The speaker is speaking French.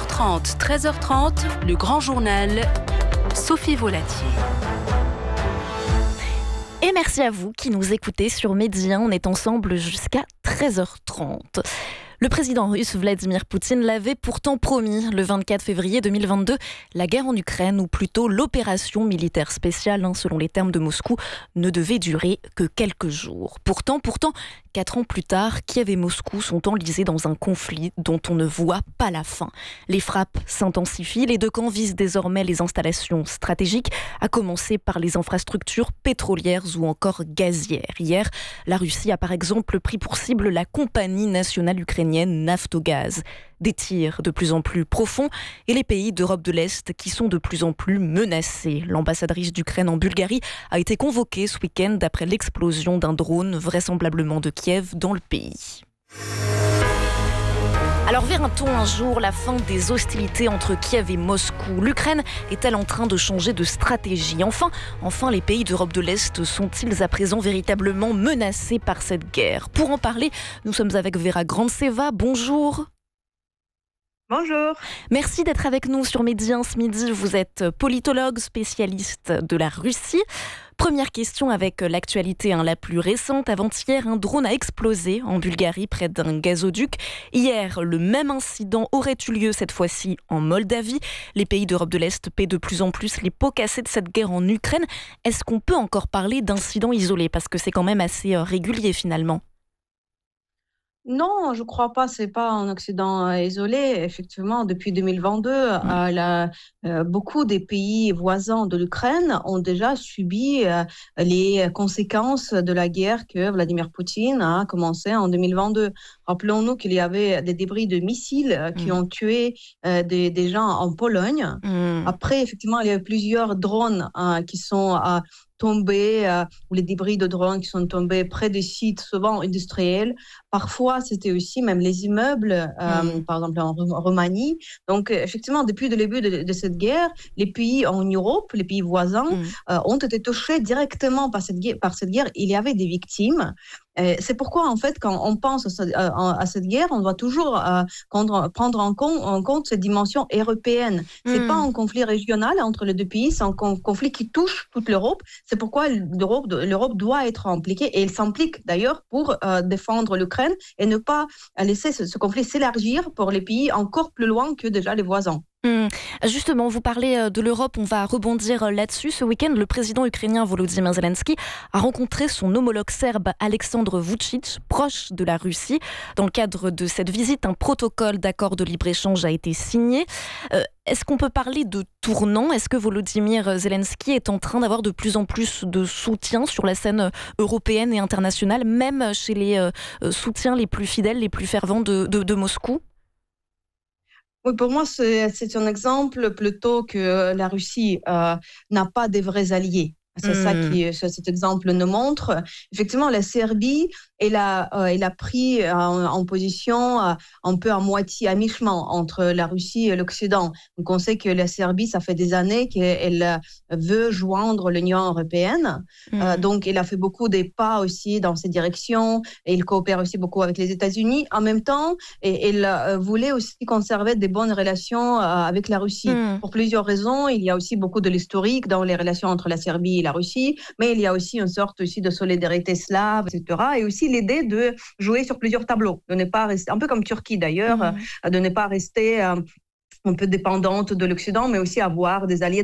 12h30, 13h30, le grand journal, Sophie Volatier. Et merci à vous qui nous écoutez sur Média. On est ensemble jusqu'à 13h30. Le président russe Vladimir Poutine l'avait pourtant promis le 24 février 2022. La guerre en Ukraine, ou plutôt l'opération militaire spéciale, selon les termes de Moscou, ne devait durer que quelques jours. Pourtant, 4 ans plus tard, Kiev et Moscou sont enlisés dans un conflit dont on ne voit pas la fin. Les frappes s'intensifient, les deux camps visent désormais les installations stratégiques, à commencer par les infrastructures pétrolières ou encore gazières. Hier, la Russie a par exemple pris pour cible la compagnie nationale ukrainienne Naftogaz. Des tirs de plus en plus profonds et les pays d'Europe de l'Est qui sont de plus en plus menacés. L'ambassadrice d'Ukraine en Bulgarie a été convoquée ce week-end après l'explosion d'un drone vraisemblablement de Kiev dans le pays. Alors verra-t-on un jour la fin des hostilités entre Kiev et Moscou ? L'Ukraine est-elle en train de changer de stratégie ? Enfin, les pays d'Europe de l'Est sont-ils à présent véritablement menacés par cette guerre ? Pour en parler, nous sommes avec Vera Grandseva. Bonjour. Bonjour. Merci d'être avec nous sur Média ce midi. Vous êtes politologue, spécialiste de la Russie. Première question avec l'actualité la plus récente. Avant-hier, un drone a explosé en Bulgarie près d'un gazoduc. Hier, le même incident aurait eu lieu cette fois-ci en Moldavie. Les pays d'Europe de l'Est paient de plus en plus les pots cassés de cette guerre en Ukraine. Est-ce qu'on peut encore parler d'incidents isolés ? Parce que c'est quand même assez régulier finalement. Non, je ne crois pas, c'est pas un accident isolé. Effectivement, depuis 2022, beaucoup des pays voisins de l'Ukraine ont déjà subi les conséquences de la guerre que Vladimir Poutine a commencé en 2022. Rappelons-nous qu'il y avait des débris de missiles qui ont tué des gens en Pologne. Après, effectivement, il y a eu plusieurs drones qui sont tombés, ou les débris de drones qui sont tombés près des sites souvent industriels. Parfois, c'était aussi même les immeubles, par exemple en Roumanie. Donc, effectivement, depuis le début de cette guerre, les pays en Europe, les pays voisins, ont été touchés directement par cette guerre. Il y avait des victimes. C'est pourquoi, en fait, quand on pense à cette guerre, on doit toujours prendre en compte cette dimension européenne. C'est pas un conflit régional entre les deux pays, c'est un conflit qui touche toute l'Europe. C'est pourquoi l'Europe doit être impliquée, et elle s'implique d'ailleurs pour défendre l'Ukraine et ne pas laisser ce conflit s'élargir pour les pays encore plus loin que déjà les voisins. Justement, vous parlez de l'Europe, on va rebondir là-dessus. Ce week-end, le président ukrainien Volodymyr Zelensky a rencontré son homologue serbe Alexandre Vučić, proche de la Russie. Dans le cadre de cette visite, un protocole d'accord de libre-échange a été signé. Est-ce qu'on peut parler de tournant ? Est-ce que Volodymyr Zelensky est en train d'avoir de plus en plus de soutien sur la scène européenne et internationale, même chez les soutiens les plus fidèles, les plus fervents de Moscou ? Oui, pour moi, c'est un exemple plutôt que la Russie n'a pas de vrais alliés. C'est ça qui cet exemple nous montre. Effectivement, la Serbie, elle a pris en position un peu à moitié, à mi-chemin entre la Russie et l'Occident. Donc, on sait que la Serbie, ça fait des années qu'elle veut joindre l'Union européenne. Donc, elle a fait beaucoup de pas aussi dans cette direction. Et elle coopère aussi beaucoup avec les États-Unis. En même temps, elle voulait aussi conserver des bonnes relations avec la Russie. Pour plusieurs raisons. Il y a aussi beaucoup de l'historique dans les relations entre la Serbie et la Russie, mais il y a aussi une sorte aussi de solidarité slave, etc. Et aussi l'idée de jouer sur plusieurs tableaux, de ne pas rester, un peu comme Turquie d'ailleurs, de ne pas rester un peu dépendante de l'Occident, mais aussi avoir des alliés